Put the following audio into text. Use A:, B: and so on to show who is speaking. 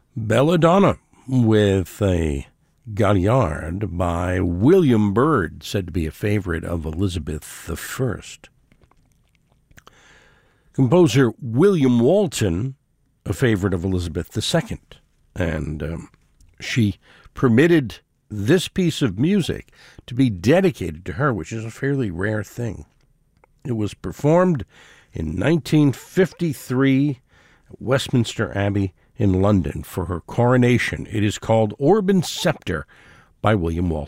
A: Belladonna with a Galliard by William Byrd, said to be a favorite of Elizabeth I. Composer William Walton, a favorite of Elizabeth II. And she permitted this piece of music to be dedicated to her, which is a fairly rare thing. It was performed in 1953 at Westminster Abbey in London for her coronation. It is called Orb and Scepter by William Walton.